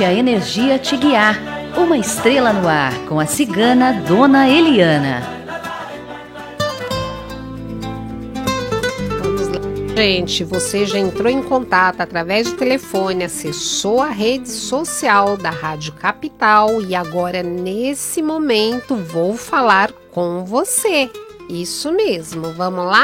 A energia te guiar. Uma estrela no ar, com a cigana Dona Eliana. Vamos lá. Gente, você já entrou em contato através do telefone, acessou a rede social da Rádio Capital e agora, nesse momento, vou falar com você. Isso mesmo, vamos lá?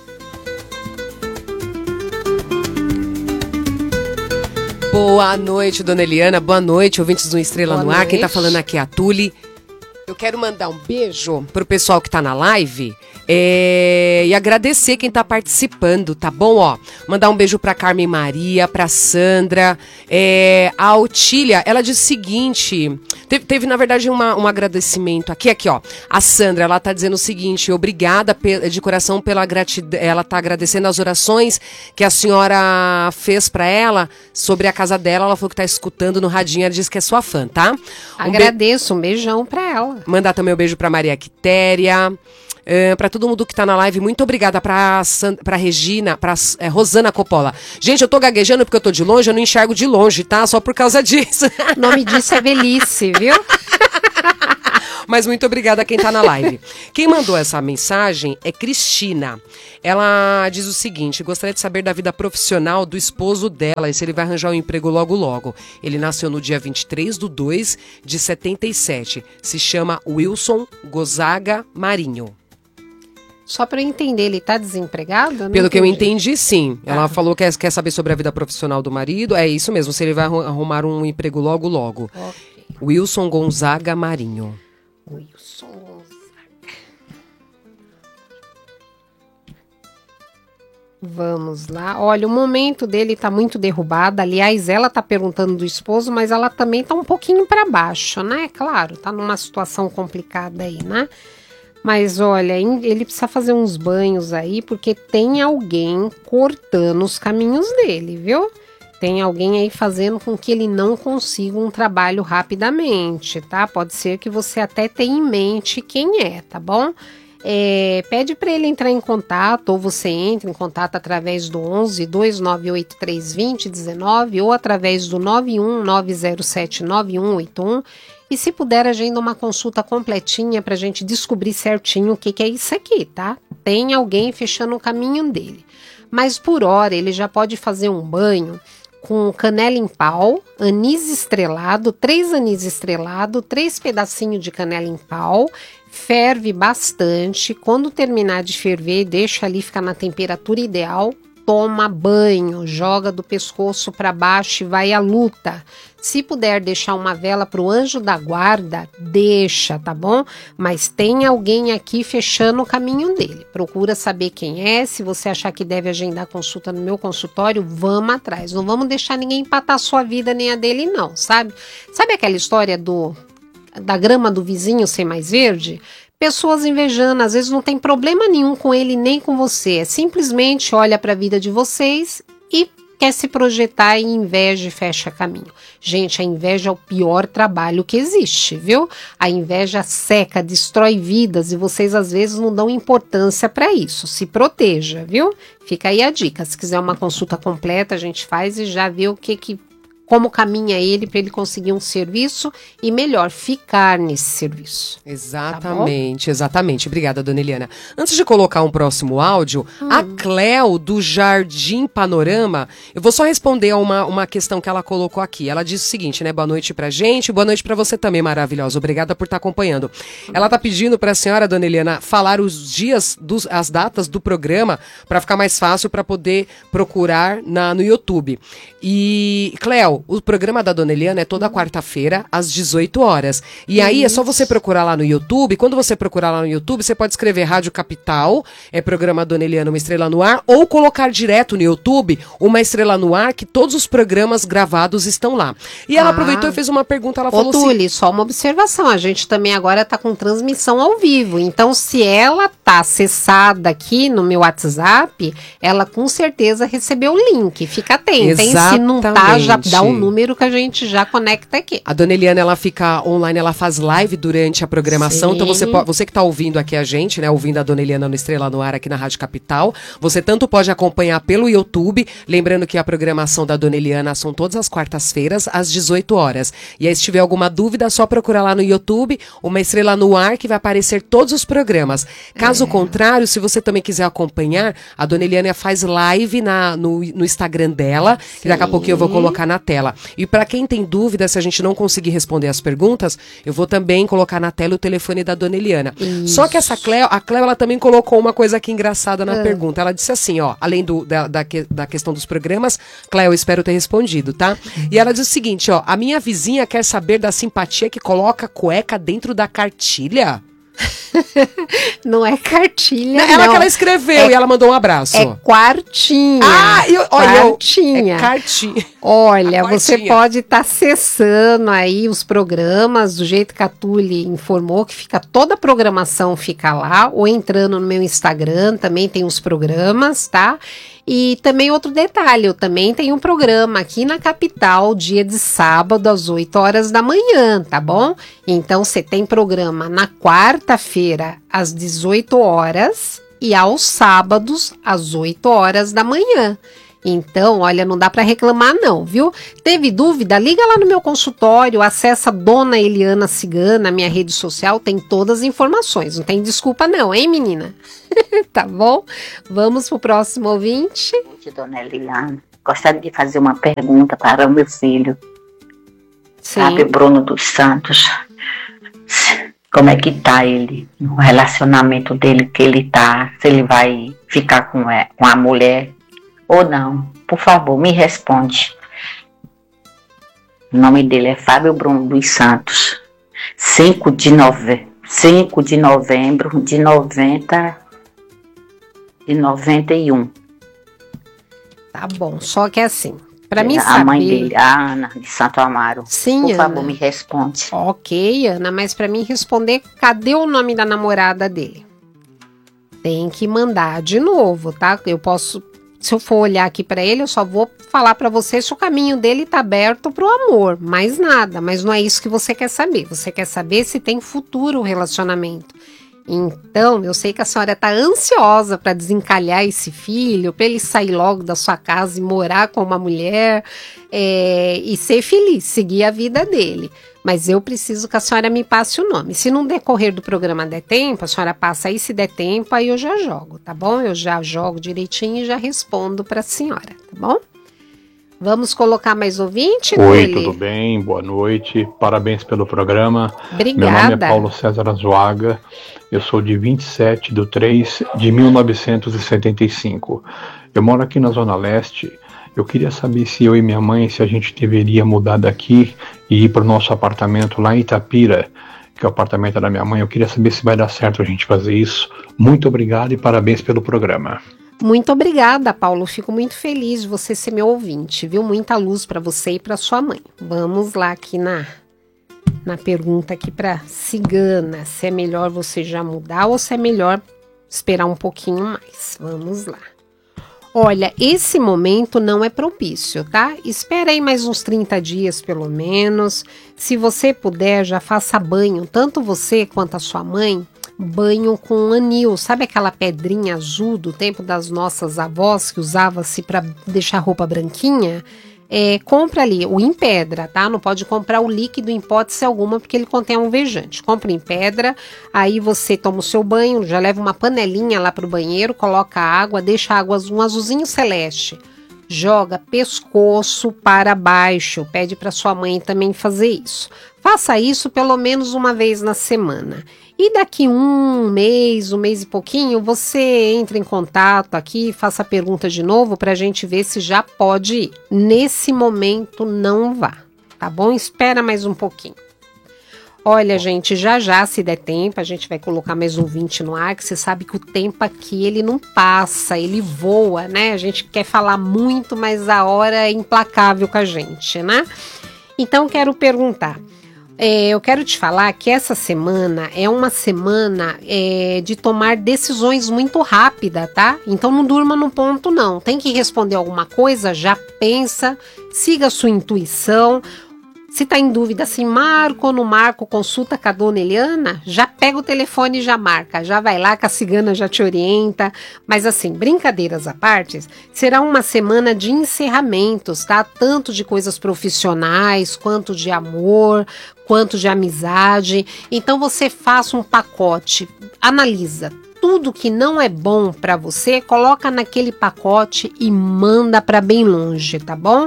Boa noite, Dona Eliana. Boa noite, ouvintes do Estrela no Ar. Quem tá falando aqui é a Tuli. Eu quero mandar um beijo pro pessoal que tá na live e agradecer quem tá participando, tá bom? Ó, mandar um beijo pra Carmen Maria, pra Sandra, a Otília, ela disse o seguinte, teve na verdade um agradecimento aqui, ó, a Sandra, ela tá dizendo o seguinte, obrigada de coração pela gratidão, ela tá agradecendo as orações que a senhora fez pra ela sobre a casa dela, ela falou que tá escutando no radinho, ela disse que é sua fã, tá? Agradeço, um beijão pra ela. Mandar também um beijo pra Maria Quitéria, pra todo mundo que tá na live, muito obrigada pra Regina, pra Rosana Coppola. Gente, eu tô gaguejando porque eu tô de longe, eu não enxergo de longe, tá? Só por causa disso. O nome disso é velhice, viu? Mas muito obrigada a quem tá na live. Quem mandou essa mensagem é Cristina. Ela diz o seguinte, gostaria de saber da vida profissional do esposo dela e se ele vai arranjar um emprego logo logo. Ele nasceu no dia 23/2/77. Se chama Wilson Gonzaga Marinho. Só para eu entender, ele tá desempregado? Pelo que eu entendi, sim. Ela falou que quer saber sobre a vida profissional do marido. É isso mesmo, se ele vai arrumar um emprego logo logo. Okay. Wilson Gonzaga Marinho. Wilson Gonzaga. Vamos lá. Olha, o momento dele tá muito derrubado. Aliás, ela tá perguntando do esposo, mas ela também tá um pouquinho para baixo, né? Claro, tá numa situação complicada aí, né? Mas olha, ele precisa fazer uns banhos aí, porque tem alguém cortando os caminhos dele, viu? Tem alguém aí fazendo com que ele não consiga um trabalho rapidamente, tá? Pode ser que você até tenha em mente quem é, tá bom? Pede para ele entrar em contato, ou você entra em contato através do 11 2983 2019 ou através do 91 907 9181. E se puder, agenda uma consulta completinha pra gente descobrir certinho o que é isso aqui, tá? Tem alguém fechando o caminho dele. Mas por hora, ele já pode fazer um banho com canela em pau, anis estrelado, 3 anis estrelado, 3 pedacinhos de canela em pau, ferve bastante. Quando terminar de ferver, deixa ali ficar na temperatura ideal, toma banho, joga do pescoço para baixo e vai à luta. Se puder deixar uma vela para o anjo da guarda, deixa, tá bom? Mas tem alguém aqui fechando o caminho dele. Procura saber quem é. Se você achar que deve agendar consulta no meu consultório, vamos atrás. Não vamos deixar ninguém empatar a sua vida nem a dele, não, sabe? Sabe aquela história da grama do vizinho ser mais verde? Pessoas invejando, às vezes não tem problema nenhum com ele nem com você. Simplesmente olha para a vida de vocês e quer se projetar e inveja e fecha caminho. Gente, a inveja é o pior trabalho que existe, viu? A inveja seca, destrói vidas e vocês às vezes não dão importância para isso. Se proteja, viu? Fica aí a dica. Se quiser uma consulta completa, a gente faz e já vê como caminha ele para ele conseguir um serviço e melhor, ficar nesse serviço. Exatamente, tá, exatamente. Obrigada, Dona Eliana. Antes de colocar um próximo áudio, a Cleo do Jardim Panorama, eu vou só responder a uma questão que ela colocou aqui. Ela disse o seguinte, né? Boa noite pra gente, boa noite pra você também, maravilhosa. Obrigada por estar acompanhando. Ela tá pedindo pra senhora, Dona Eliana, falar os dias, as datas do programa para ficar mais fácil para poder procurar no YouTube. E, Cleo, o programa da Dona Eliana é toda quarta-feira, às 18 horas. E aí é só você procurar lá no YouTube. Quando você procurar lá no YouTube, você pode escrever Rádio Capital, programa Dona Eliana, Uma Estrela no Ar, ou colocar direto no YouTube, Uma Estrela no Ar, que todos os programas gravados estão lá. E ela aproveitou e fez uma pergunta, ela falou Tuli, assim... só uma observação, a gente também agora está com transmissão ao vivo, então se ela tá acessada aqui no meu WhatsApp, ela com certeza recebeu o link, fica atenta, hein? Se não tá, já dá o número que a gente já conecta aqui. A dona Eliana, ela fica online, ela faz live durante a programação. Sim. Então você que está ouvindo aqui a gente, né, ouvindo a dona Eliana no Estrela no Ar aqui na Rádio Capital, você tanto pode acompanhar pelo YouTube, lembrando que a programação da dona Eliana são todas as quartas-feiras, às 18 horas. E aí, se tiver alguma dúvida, é só procurar lá no YouTube, Uma Estrela no Ar, que vai aparecer todos os programas. Caso contrário, se você também quiser acompanhar, a dona Eliana faz live no Instagram dela, que daqui a pouquinho eu vou colocar na tela. E para quem tem dúvida, se a gente não conseguir responder as perguntas, eu vou também colocar na tela o telefone da dona Eliana. Isso. Só que a Cleo, ela também colocou uma coisa aqui engraçada na pergunta. Ela disse assim, ó, além da questão dos programas, Cleo, eu espero ter respondido, tá? E ela diz o seguinte, ó, a minha vizinha quer saber da simpatia que coloca cueca dentro da cartilha? Não é cartilha, ela que ela escreveu e ela mandou um abraço. É quartinha. Quartinha. É cartinha. Olha, você pode estar acessando aí os programas do jeito que a Tule informou, que fica toda a programação fica lá, ou entrando no meu Instagram, também tem os programas, tá? E também outro detalhe, eu também tenho um programa aqui na capital, dia de sábado, às 8 horas da manhã, tá bom? Então, você tem programa na quarta-feira, às 18 horas, e aos sábados, às 8 horas da manhã. Então, olha, não dá para reclamar não, viu? Teve dúvida? Liga lá no meu consultório, acessa Dona Eliana Cigana, minha rede social, tem todas as informações. Não tem desculpa não, hein, menina? Tá bom? Vamos pro próximo ouvinte. Dona Eliana, gostaria de fazer uma pergunta para o meu filho. Sim. Sabe, Bruno dos Santos? Como é que tá ele no relacionamento dele que ele tá? Se ele vai ficar com a mulher ou não? Por favor, me responde. O nome dele é Fábio Bruno dos Santos. 5 de novembro de 91. Tá bom, só que é assim, para mim saber... A mãe dele, a Ana, de Santo Amaro. Sim, por Ana. favor, me responde. Ok, Ana, mas para mim responder, cadê o nome da namorada dele? Tem que mandar de novo, tá? Eu posso... Se eu for olhar aqui para ele, eu só vou falar para você se o caminho dele tá aberto pro amor, mais nada. Mas não é isso que você quer saber. Você quer saber se tem futuro o relacionamento. Então, eu sei que a senhora tá ansiosa para desencalhar esse filho, para ele sair logo da sua casa e morar com uma mulher e ser feliz, seguir a vida dele. Mas eu preciso que a senhora me passe o nome. Se no decorrer do programa der tempo, a senhora passa aí, se der tempo, aí eu já jogo, tá bom? Eu já jogo direitinho e já respondo para a senhora, tá bom? Vamos colocar mais ouvinte? Oi, tudo bem? Boa noite. Parabéns pelo programa. Obrigada. Meu nome é Paulo César Azuaga. Eu sou de 27/3/1975. Eu moro aqui na Zona Leste. Eu queria saber se eu e minha mãe, se a gente deveria mudar daqui e ir para o nosso apartamento lá em Itapira, que é o apartamento da minha mãe. Eu queria saber se vai dar certo a gente fazer isso. Muito obrigado e parabéns pelo programa. Muito obrigada, Paulo. Fico muito feliz de você ser meu ouvinte, viu? Muita luz para você e para sua mãe. Vamos lá aqui na pergunta aqui para Cigana. Se é melhor você já mudar ou se é melhor esperar um pouquinho mais. Vamos lá. Olha, esse momento não é propício, tá? Espera aí mais uns 30 dias, pelo menos. Se você puder, já faça banho, tanto você quanto a sua mãe, banho com anil. Sabe aquela pedrinha azul do tempo das nossas avós, que usava-se para deixar a roupa branquinha? Compra ali o em pedra, tá? Não pode comprar o líquido em hipótese alguma, porque ele contém alvejante. Compra em pedra, aí você toma o seu banho, já leva uma panelinha lá pro banheiro, coloca a água, deixa a água um azulzinho celeste. Joga pescoço para baixo, pede para sua mãe também fazer isso. Faça isso pelo menos uma vez na semana. E daqui um mês e pouquinho, você entra em contato aqui, faça a pergunta de novo para a gente ver se já pode ir. Nesse momento, não vá, tá bom? Espera mais um pouquinho. Olha, gente, já, se der tempo, a gente vai colocar mais um 20 no ar, que você sabe que o tempo aqui, ele não passa, ele voa, né? A gente quer falar muito, mas a hora é implacável com a gente, né? Então, quero perguntar. eu quero te falar que essa semana é uma semana de tomar decisões muito rápida, tá? Então não durma no ponto, não. Tem que responder alguma coisa, já pensa, siga a sua intuição. Se tá em dúvida se marco ou não marco consulta com a dona Eliana, já pega o telefone e já marca. Já vai lá que a cigana já te orienta. Mas assim, brincadeiras à parte, será uma semana de encerramentos, tá? Tanto de coisas profissionais, quanto de amor, quanto de amizade. Então você faça um pacote, analisa. Tudo que não é bom para você, coloca naquele pacote e manda para bem longe, tá bom?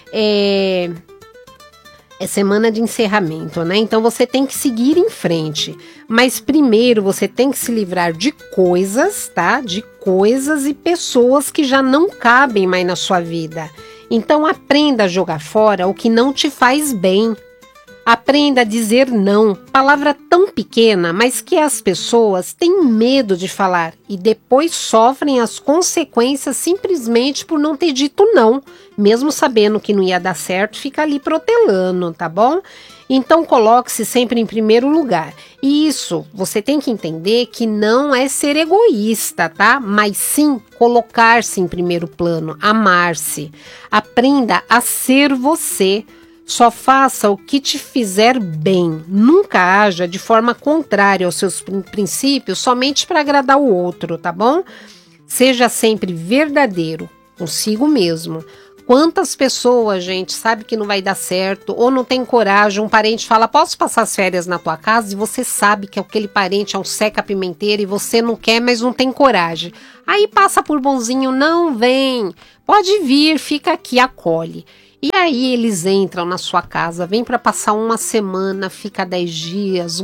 É semana de encerramento, né? Então você tem que seguir em frente. Mas primeiro você tem que se livrar de coisas, tá? De coisas e pessoas que já não cabem mais na sua vida. Então aprenda a jogar fora o que não te faz bem. Aprenda a dizer não. Palavra tão pequena, mas que as pessoas têm medo de falar e depois sofrem as consequências simplesmente por não ter dito não. Mesmo sabendo que não ia dar certo, fica ali protelando, tá bom? Então coloque-se sempre em primeiro lugar. E isso, você tem que entender que não é ser egoísta, tá? Mas sim colocar-se em primeiro plano, amar-se. Aprenda a ser você. Só faça o que te fizer bem. Nunca haja de forma contrária aos seus princípios somente para agradar o outro, tá bom? Seja sempre verdadeiro consigo mesmo. Quantas pessoas, gente, sabe que não vai dar certo ou não tem coragem, um parente fala, posso passar as férias na tua casa? E você sabe que aquele parente é um seca-pimenteiro e você não quer, mas não tem coragem. Aí passa por bonzinho, não vem, pode vir, fica aqui, acolhe. E aí eles entram na sua casa, vem para passar uma semana, fica 10 dias,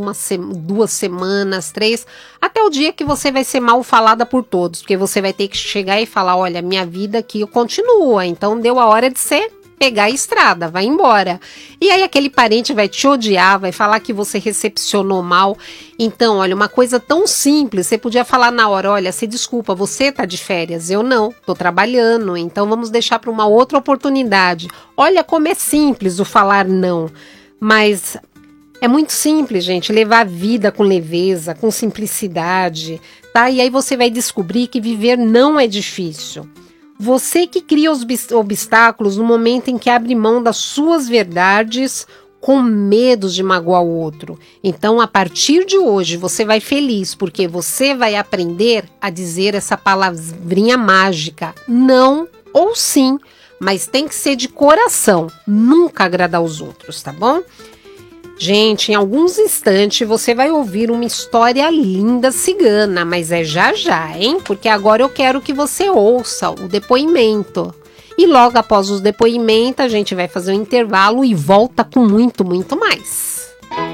2 semanas, 3, até o dia que você vai ser mal falada por todos, porque você vai ter que chegar e falar, olha, minha vida aqui continua, então deu a hora de você pegar a estrada, vai embora. E aí aquele parente vai te odiar, vai falar que você recepcionou mal. Então, olha, uma coisa tão simples, você podia falar na hora, olha, se desculpa, você tá de férias, eu não, tô trabalhando, então vamos deixar para uma outra oportunidade. Olha como é simples o falar não, mas é muito simples, gente, levar a vida com leveza, com simplicidade, tá? E aí você vai descobrir que viver não é difícil. Você que cria os obstáculos no momento em que abre mão das suas verdades com medo de magoar o outro. Então, a partir de hoje, você vai feliz, porque você vai aprender a dizer essa palavrinha mágica, não ou sim, mas tem que ser de coração, nunca agradar os outros, tá bom? Gente, em alguns instantes você vai ouvir uma história linda cigana, mas é já já, hein? Porque agora eu quero que você ouça o depoimento. E logo após os depoimentos, a gente vai fazer um intervalo e volta com muito, muito mais.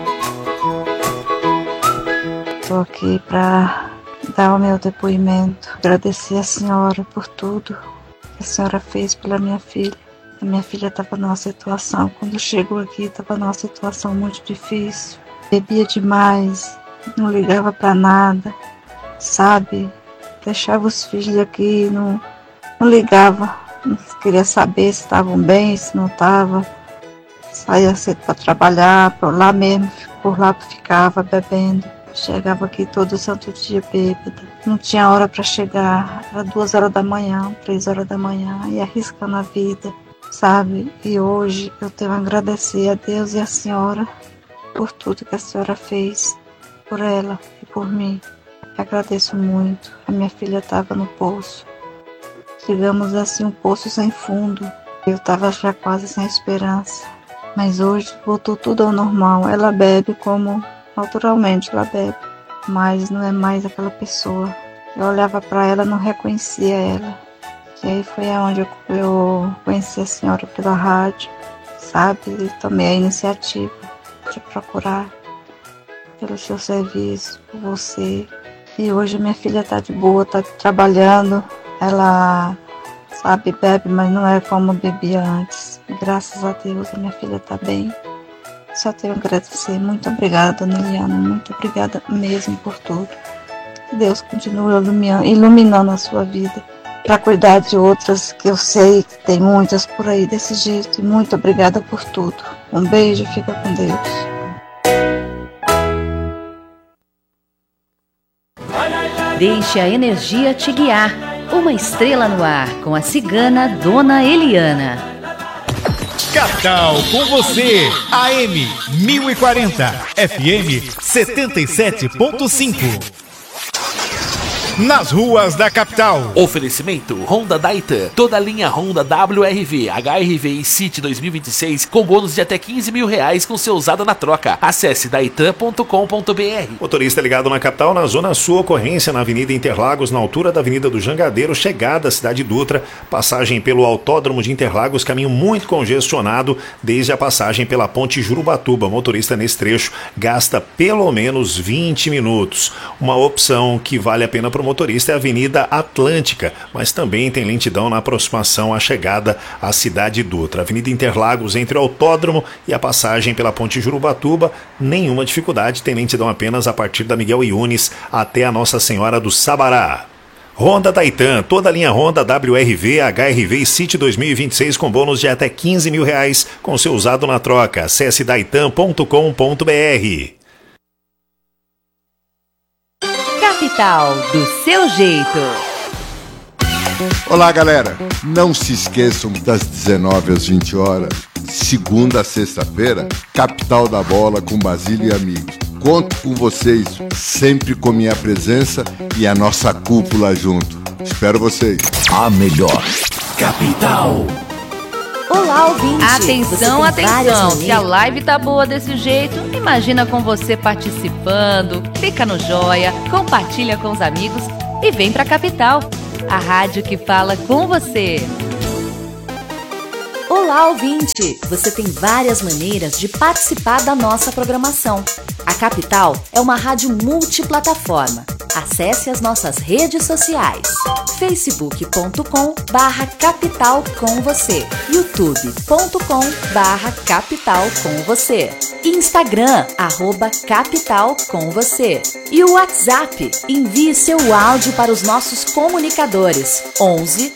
Estou aqui para dar o meu depoimento, agradecer a senhora por tudo que a senhora fez pela minha filha. A minha filha estava numa situação, quando chegou aqui, estava numa situação muito difícil. Bebia demais, não ligava para nada, sabe? Deixava os filhos aqui, não ligava, não queria saber se estavam bem, se não estavam. Saía cedo para trabalhar, por lá mesmo, por lá ficava bebendo. Chegava aqui todo santo dia bêbada. Não tinha hora para chegar, era 2 horas da manhã, 3 horas da manhã, e arriscando a vida. Sabe, e hoje eu tenho a agradecer a Deus e a senhora por tudo que a senhora fez por ela e por mim. Eu agradeço muito. A minha filha estava no poço, digamos assim, um poço sem fundo. Eu estava já quase sem esperança, mas hoje voltou tudo ao normal. Ela bebe como naturalmente ela bebe, mas não é mais aquela pessoa. Eu olhava para ela, não reconhecia ela. E aí foi onde eu conheci a senhora pela rádio, sabe? E tomei a iniciativa de procurar pelo seu serviço, por você. E hoje minha filha está de boa, está trabalhando. Ela, sabe, bebe, mas não é como bebia antes. E graças a Deus a minha filha está bem. Só tenho a agradecer. Muito obrigada, dona Eliana. Muito obrigada mesmo por tudo. Que Deus continue iluminando a sua vida, para cuidar de outras, que eu sei que tem muitas por aí desse jeito. E muito obrigada por tudo. Um beijo, fica com Deus. Deixe a energia te guiar. Uma estrela no ar com a cigana Dona Eliana. Capital com você, AM 1040, FM 77.5. Nas ruas da capital. Oferecimento Honda Daitan. Toda a linha Honda WRV, HRV e City 2026 com bônus de até R$15.000 com seu usado na troca. Acesse daitan.com.br. Motorista ligado na capital, na Zona Sul, ocorrência na Avenida Interlagos, na altura da Avenida do Jangadeiro, chegada à Cidade Dutra, passagem pelo Autódromo de Interlagos, caminho muito congestionado desde a passagem pela Ponte Jurubatuba. Motorista nesse trecho gasta pelo menos 20 minutos. Uma opção que vale a pena para o motorista é a Avenida Atlântica, mas também tem lentidão na aproximação à chegada à Cidade Dutra. Avenida Interlagos entre o Autódromo e a passagem pela Ponte Jurubatuba, nenhuma dificuldade, tem lentidão apenas a partir da Miguel Yunes até a Nossa Senhora do Sabará. Honda Daitan, toda a linha Honda WRV, HRV e City 2026 com bônus de até R$15.000 com seu usado na troca. Acesse daitan.com.br. Capital do seu jeito. Olá, galera. Não se esqueçam das 19 às 20 horas, segunda a sexta-feira, Capital da Bola com Basílio e amigos. Conto com vocês, sempre com minha presença e a nossa cúpula junto. Espero vocês. A melhor Capital. Olá, ouvinte. Atenção, atenção. Se a live tá boa desse jeito, imagina com você participando. Clica no joia, compartilha com os amigos e vem pra Capital, a rádio que fala com você. Olá, ouvinte! Você tem várias maneiras de participar da nossa programação. A Capital é uma rádio multiplataforma. Acesse as nossas redes sociais: facebook.com/capital com você, youtube.com/capital com você, Instagram @capital com você e o WhatsApp. Envie seu áudio para os nossos comunicadores 11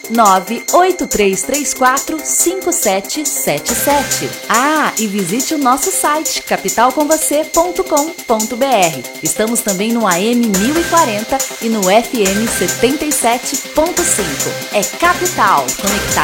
98334 5777. E visite o nosso site capitalcomvocê.com.br. Estamos também no AM 1040 e no FM 77.5. É Capital, conectado